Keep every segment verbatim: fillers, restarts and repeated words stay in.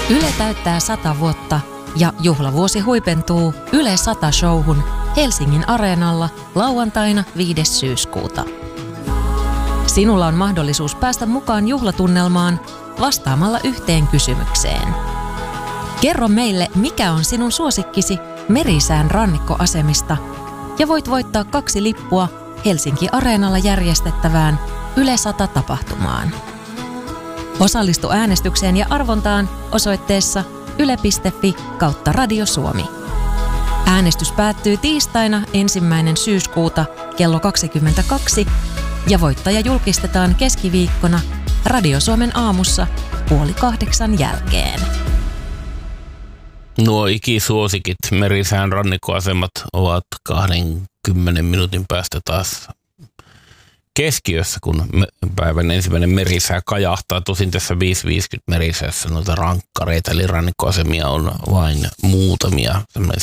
Yle täyttää sata vuotta ja juhlavuosi huipentuu Yle sata-showhun Helsingin Areenalla lauantaina viides syyskuuta. Sinulla on mahdollisuus päästä mukaan juhlatunnelmaan vastaamalla yhteen kysymykseen. Kerro meille, mikä on sinun suosikkisi Merisään rannikkoasemista ja voit voittaa kaksi lippua Helsinki Areenalla järjestettävään Yle sata-tapahtumaan. Osallistu äänestykseen ja arvontaan osoitteessa yle piste fi kautta Radio Suomi. Äänestys päättyy tiistaina ensimmäinen syyskuuta kello kaksikymmentäkaksi ja voittaja julkistetaan keskiviikkona Radio Suomen aamussa puoli kahdeksan jälkeen. Nuo ikisuosikit Merisään rannikkoasemat ovat kahdenkymmenen minuutin päästä taas keskiössä, kun päivän ensimmäinen merisää kajahtaa. Tosin tässä viisi viisikymmentä merisäässä noita rankkareita, eli rannikkoasemia on vain muutamia.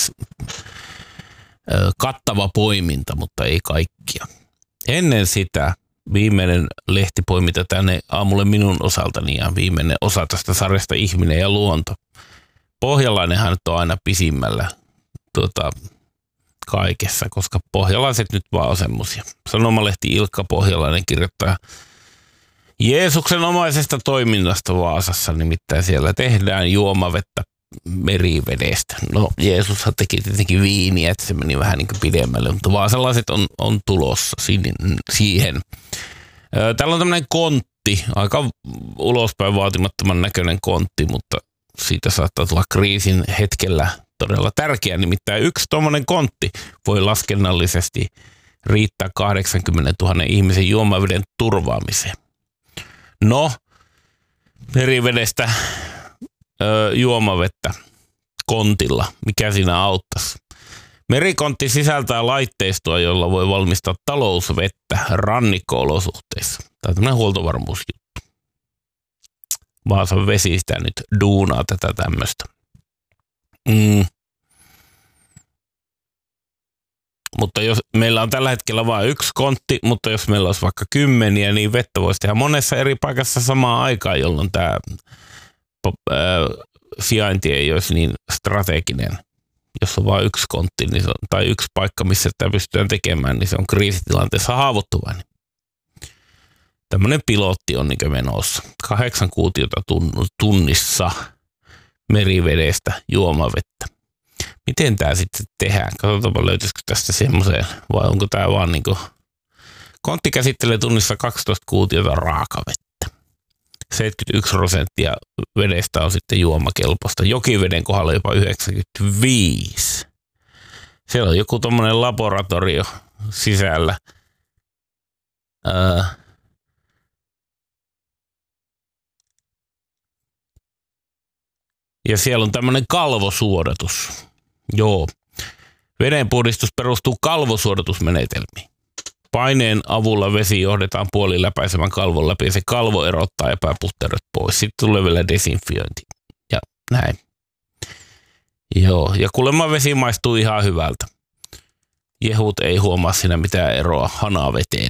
Kattava poiminta, mutta ei kaikkia. Ennen sitä viimeinen lehtipoiminta tänne aamulle minun osaltani ja viimeinen osa tästä sarjasta Ihminen ja luonto. Pohjalainenhan nyt on aina pisimmällä tuota, kaikessa, koska pohjalaiset nyt vaan on semmosia. Sanomalehti Ilkka Pohjalainen kirjoittaa Jeesuksen omaisesta toiminnasta Vaasassa, nimittäin siellä tehdään juomavettä merivedestä. No Jeesushan teki tietenkin viiniä, että se meni vähän niin kuin pidemmälle, mutta vaasalaiset on, on tulossa siihen. Täällä on tämmöinen kontti, aika ulospäin vaatimattoman näköinen kontti, mutta siitä saattaa tulla kriisin hetkellä todella tärkeä, nimittäin yksi tuommoinen kontti voi laskennallisesti riittää kahdeksankymmentätuhatta ihmisen juomaveden turvaamiseen. No, merivedestä ö, juomavettä kontilla, mikä siinä auttaisi? Merikontti sisältää laitteistoa, jolla voi valmistaa talousvettä rannikko-olosuhteissa. Tämä on tämmöinen huoltovarmuusjuttu. Vaasan vesi sitä nyt duunaa tätä tämmöistä. Mm. Mutta jos meillä on tällä hetkellä vain yksi kontti, mutta jos meillä olisi vaikka kymmeniä, niin vettä voisi tehdä monessa eri paikassa samaan aikaan, jolloin tämä ää, sijainti ei olisi niin strateginen. Jos on vain yksi kontti niin se on, tai yksi paikka, missä tämä pystytään tekemään, niin se on kriisitilanteessa haavoittuvainen. Tämmöinen pilotti on niin menossa. Kahdeksan kuutiota tunnissa merivedestä juomavettä. Miten tämä sitten tehdään? Katsotaanpa löytyisikö tästä semmoiseen, vai onko tämä vaan niin kuin kontti käsittelee tunnissa kaksitoista kuutiota raakavettä. seitsemänkymmentäyksi prosenttia vedestä on sitten juomakelpoista. Jokiveden kohdalla jopa yhdeksänkymmentäviisi. Siellä on joku tommonen laboratorio sisällä. Öö. Ja siellä on tämmöinen kalvosuodatus. Joo. Vedenpuhdistus perustuu kalvosuodatusmenetelmiin. Paineen avulla vesi johdetaan puoliläpäisevän kalvon läpi ja se kalvo erottaa epäpuhterot pois. Sitten tulee vielä desinfiointi. Ja näin. Joo. Ja kuulemma vesi maistuu ihan hyvältä. Jehut ei huomaa siinä mitään eroa hanaveteen.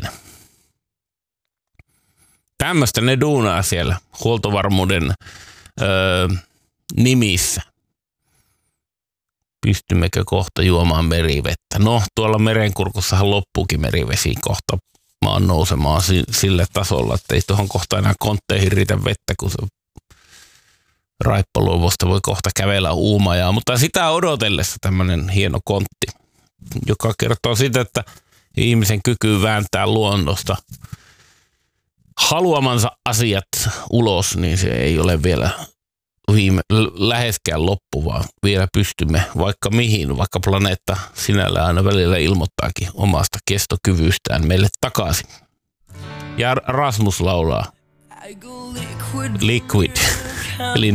Tämmöistä ne duunaa siellä huoltovarmuuden öö, nimissä. Pystymmekö kohta juomaan merivettä? No, tuolla merenkurkussahan loppuukin merivesi kohta maan nousemaan sille tasolla, että ei tuohon kohta enää kontteihin riitä vettä, kun se Raippaluovosta voi kohta kävellä Uumajaa. Mutta sitä odotellessa tämmöinen hieno kontti, joka kertoo siitä, että ihmisen kyky vääntää luonnosta haluamansa asiat ulos, niin se ei ole vielä viime, läheskään loppu, vaan vielä pystymme vaikka mihin, vaikka planeetta sinällään aina välillä ilmoittaakin omasta kestokyvystään meille takaisin. Ja Rasmus laulaa Liquid, eli